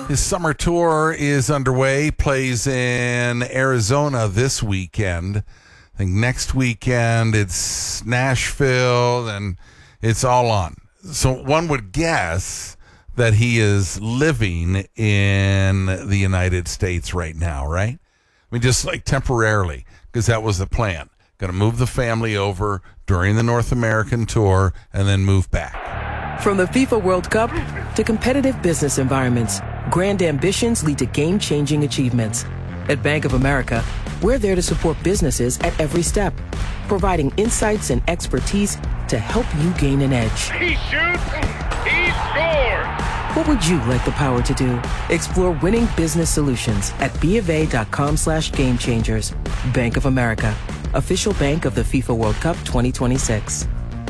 His summer tour is underway, plays in Arizona this weekend. I think next weekend it's Nashville, and it's all on. So one would guess that he is living in the United States right now, right? I mean, just like temporarily, because that was the plan. Going to move the family over during the North American tour and then move back. From the FIFA World Cup to competitive business environments, grand ambitions lead to game-changing achievements. At Bank of America, we're there to support businesses at every step, providing insights and expertise to help you gain an edge. He shoots, he scores! What would you like the power to do? Explore winning business solutions at BofA.com/gamechangers. Bank of America, official bank of the FIFA World Cup 2026.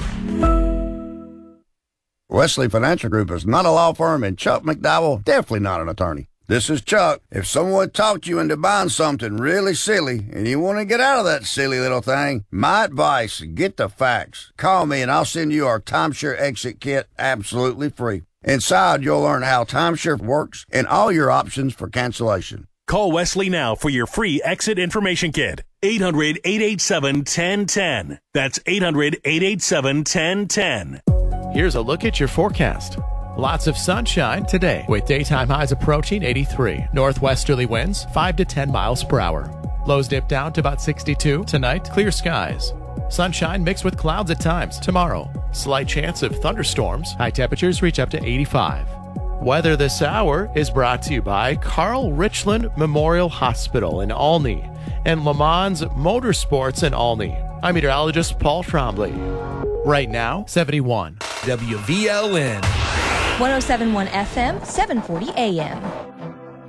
Wesley Financial Group is not a law firm, and Chuck McDowell definitely not an attorney. This is Chuck. If someone talked you into buying something really silly and you want to get out of that silly little thing, my advice, get the facts. Call me and I'll send you our timeshare exit kit absolutely free. Inside, you'll learn how timeshare works and all your options for cancellation. Call Wesley now for your free exit information kit. 800-887-1010. That's 800-887-1010. Here's a look at your forecast. Lots of sunshine today with daytime highs approaching 83. Northwesterly winds 5 to 10 miles per hour. Lows dip down to about 62. Tonight, clear skies. Sunshine mixed with clouds at times. Tomorrow, slight chance of thunderstorms. High temperatures reach up to 85. Weather this hour is brought to you by Carl Richland Memorial Hospital in Olney and Le Mans Motorsports in Olney. I'm meteorologist Paul Trombley. Right now, 71. WVLN. 107.1 FM, 740 AM.